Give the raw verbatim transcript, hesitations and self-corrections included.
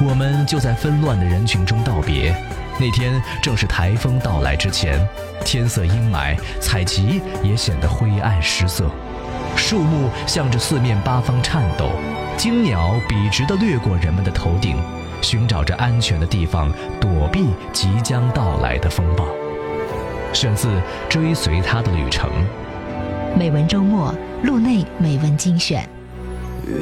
我们就在纷乱的人群中道别。那天正是台风到来之前，天色阴霾，采集也显得灰暗失色，树木向着四面八方颤抖，惊鸟笔直地掠过人们的头顶，寻找着安全的地方躲避即将到来的风暴。选自《追随他的旅程》。 美文周末，路内美文精选。